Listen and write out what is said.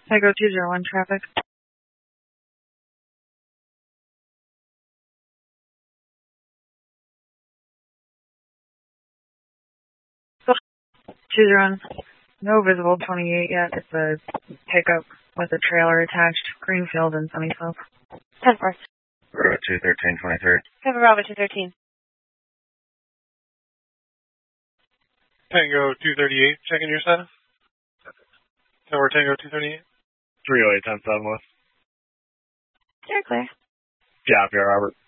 Tango 201 traffic. Choose run. No visible 28 yet. It's a pickup with a trailer attached. Greenfield and Sunnyslope. 10 4. Bravo 213, 23. Cover Bravo 213. Tango 238, checking your status. Cover Tango 238. 308, 10 7 West. You're clear. Yeah, Robert.